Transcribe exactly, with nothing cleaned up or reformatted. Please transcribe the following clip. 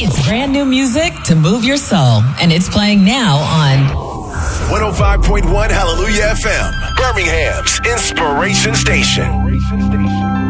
It's brand new music to move your soul, and it's playing now on one oh five point one Hallelujah F M, Birmingham's Inspiration Station.